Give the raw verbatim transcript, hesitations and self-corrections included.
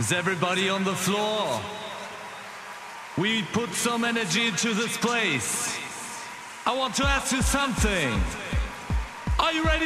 Is everybody on the floor? We put some energy into this place. I want to ask you something. Are you ready